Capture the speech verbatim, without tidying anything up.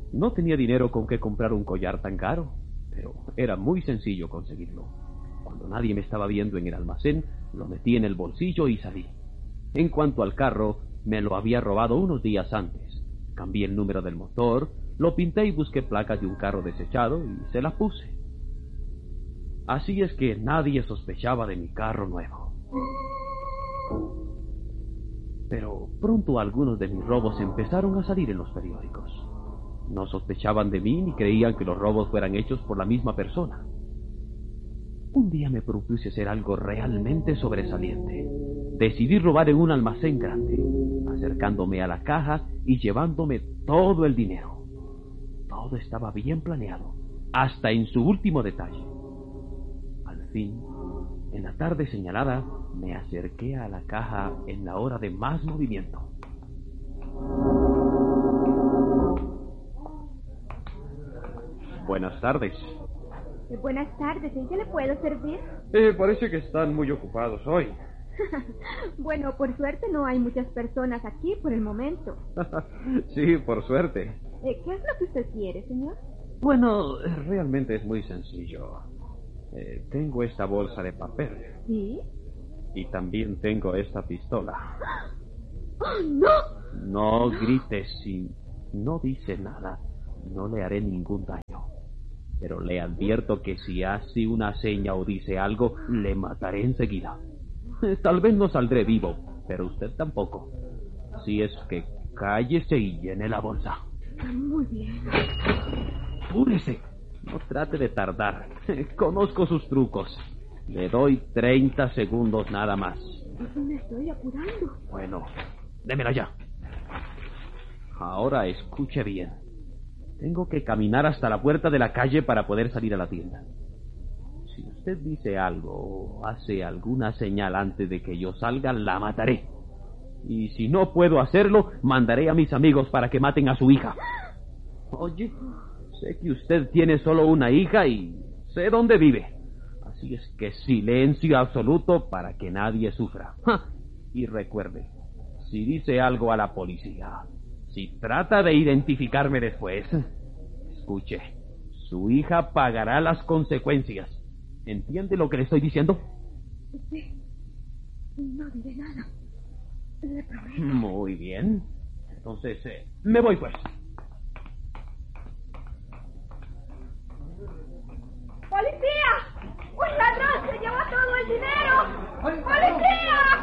No tenía dinero con que comprar un collar tan caro, pero era muy sencillo conseguirlo. Cuando nadie me estaba viendo en el almacén, lo metí en el bolsillo y salí. En cuanto al carro, me lo había robado unos días antes. Cambié el número del motor, lo pinté y busqué placas de un carro desechado y se las puse. Así es que nadie sospechaba de mi carro nuevo. Pero pronto algunos de mis robos empezaron a salir en los periódicos. No sospechaban de mí ni creían que los robos fueran hechos por la misma persona. Un día me propuse hacer algo realmente sobresaliente. Decidí robar en un almacén grande, acercándome a la caja y llevándome todo el dinero. Todo estaba bien planeado, hasta en su último detalle. Al fin, en la tarde señalada, me acerqué a la caja en la hora de más movimiento. Buenas tardes. Eh, buenas tardes, ¿en qué le puedo servir? Eh, parece que están muy ocupados hoy. Bueno, por suerte no hay muchas personas aquí por el momento. Sí, por suerte. Eh, ¿Qué es lo que usted quiere, señor? Bueno, realmente es muy sencillo. Eh, tengo esta bolsa de papel. ¿Sí? Y también tengo esta pistola. ¡Oh, no! No grites, si no dice nada, no le haré ningún daño. Pero le advierto que si hace una seña o dice algo, le mataré enseguida. Tal vez no saldré vivo, pero usted tampoco. Así es que cállese y llene la bolsa. Muy bien. Apúrese. No trate de tardar. Conozco sus trucos. Le doy treinta segundos nada más. Me estoy apurando. Bueno, démela ya. Ahora escuche bien. Tengo que caminar hasta la puerta de la calle para poder salir a la tienda. Si usted dice algo o hace alguna señal antes de que yo salga, la mataré. Y si no puedo hacerlo, mandaré a mis amigos para que maten a su hija. Oye, sé que usted tiene solo una hija y sé dónde vive. Así es que silencio absoluto para que nadie sufra. ¡Ja! Y recuerde, si dice algo a la policía, si trata de identificarme después, escuche, su hija pagará las consecuencias. ¿Entiende lo que le estoy diciendo? Sí. No diré nada. Le prometo. Muy bien. Entonces, eh, me voy pues. ¡Policía! ¡Un ladrón se llevó todo el dinero! ¡Policía!